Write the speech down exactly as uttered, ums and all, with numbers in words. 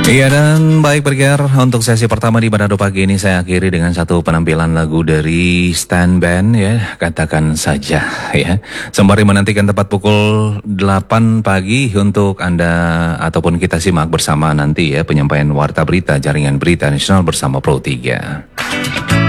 Iya, dan baik bergear untuk sesi pertama di Manado pagi ini saya akhiri dengan satu penampilan lagu dari Stan Band ya, katakan saja ya. Sembari menantikan tepat pukul delapan pagi untuk Anda ataupun kita simak bersama nanti ya penyampaian warta berita jaringan berita nasional bersama Pro tiga.